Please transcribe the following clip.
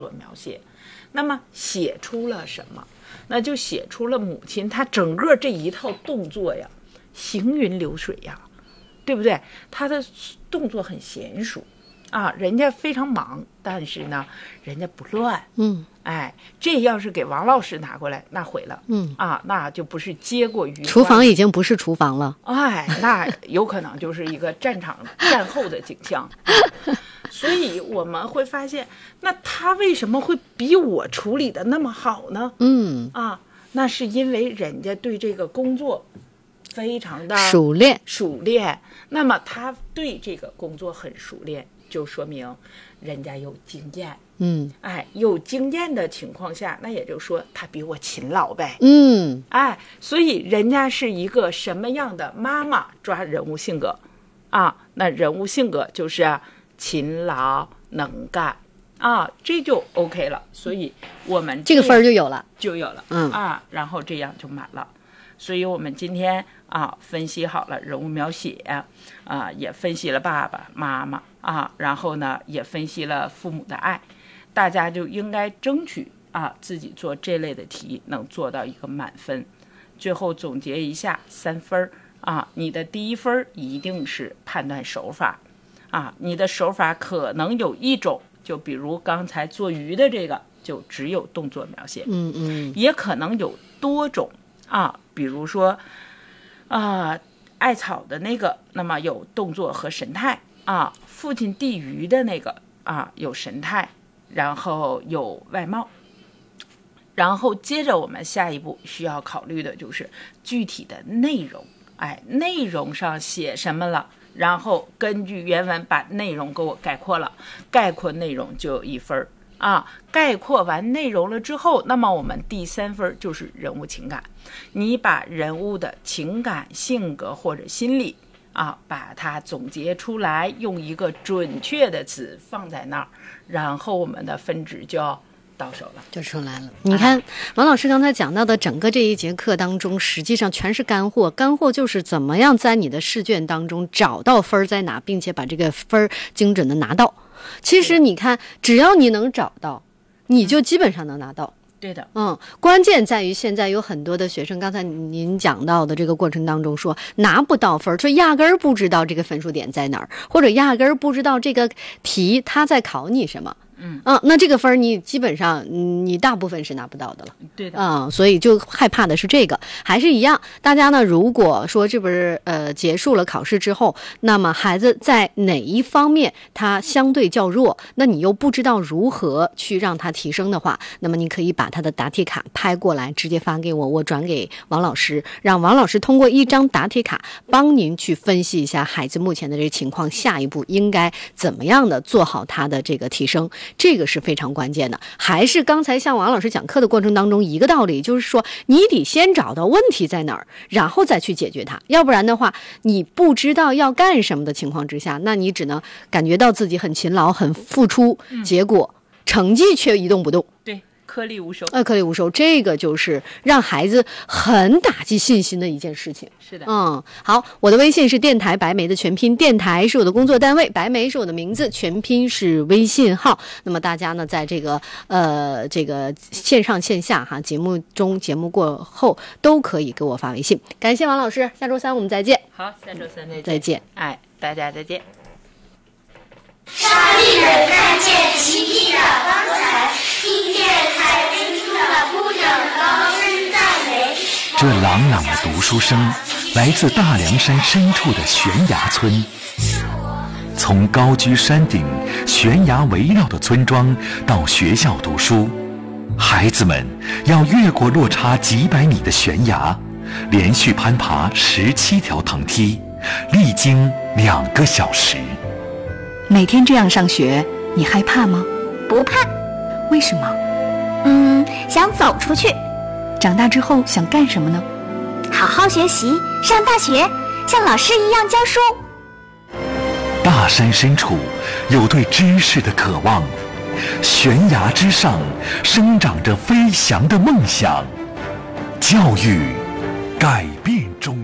描写。那么写出了什么？那就写出了母亲她整个这一套动作呀，行云流水呀，对不对？她的动作很娴熟啊，人家非常忙，但是呢，人家不乱。哎，这要是给王老师拿过来，那毁了。那就不是接过鱼。 厨房已经不是厨房了。 哎，那有可能就是一个战后的景象。所以我们会发现，那他为什么会比我处理的那么好呢？那是因为人家对这个工作非常的熟练。那么他对这个工作很熟练，就说明人家有经验。有经验的情况下，那也就是说他比我勤劳呗。所以人家是一个什么样的妈妈抓人物性格啊？那人物性格就是勤劳能干啊，这就 OK 了。所以我们这个分就有了， 然后这样就满了。所以我们今天分析好了人物描写也分析了爸爸妈妈然后呢也分析了父母的爱。大家就应该争取自己做这类的题能做到一个满分。最后总结一下3分你的第1分一定是判断手法你的手法可能有一种，就比如刚才做鱼的这个就只有动作描写，也可能有多种比如说艾草的那个，那么有动作和神态父亲递鱼的那个有神态，然后有外貌。然后接着我们下一步需要考虑的就是具体的内容，内容上写什么了，然后根据原文把内容给我概括了，概括内容就有1分概括完内容了之后，那么我们第3分就是人物情感。你把人物的情感、性格或者心理把它总结出来，用一个准确的词放在那儿，然后我们的分值就要到手了， 就出来了。你看王老师刚才讲到的整个这一节课当中，实际上全是干货。干货就是怎么样在你的试卷当中找到分在哪，并且把这个分精准的拿到。其实你看，只要你能找到，你就基本上能拿到。 对的， 关键在于现在有很多的学生，刚才您讲到的这个过程当中说拿不到分，说压根儿不知道这个分数点在哪儿，或者压根儿不知道这个题他在考你什么。那这个分你基本上你大部分是拿不到的了。 对的， 所以就害怕的是这个。还是一样，大家呢如果说这不是结束了考试之后，那么孩子在哪一方面他相对较弱，那你又不知道如何去让他提升的话，那么你可以把他的答题卡拍过来直接发给我，我转给王老师，让王老师通过一张答题卡帮您去分析一下孩子目前的这个情况，下一步应该怎么样的做好他的这个提升。这个是非常关键的。还是刚才像王老师讲课的过程当中一个道理，就是说你得先找到问题在哪儿，然后再去解决它。要不然的话，你不知道要干什么的情况之下，那你只能感觉到自己很勤劳很付出，结果成绩却一动不动。 对，颗粒无收。 颗粒无收，这个就是让孩子很打击信心的一件事情。 是的。 好，我的微信是电台白梅的全拼，电台是我的工作单位，白梅是我的名字，全拼是微信号。那么大家呢，在这个线上线下节目中节目过后都可以给我发微信。感谢王老师，下周3我们再见。 好，下周3 再见。 大家再见。 上帝能看见奇迹的光彩，听见海边出的呼整高声赞美。 这朗朗的读书声来自大凉山深处的悬崖村。从高居山顶、悬崖围绕的村庄到学校读书，孩子们要越过落差几百米的悬崖，连续攀爬17条藤梯，历经2个小时。 每天这样上学，你害怕吗？ 不怕。 为什么？ 想走出去。 长大之后想干什么呢？ 好好学习，上大学，像老师一样教书。 大山深处有对知识的渴望，悬崖之上生长着飞翔的梦想。教育改变中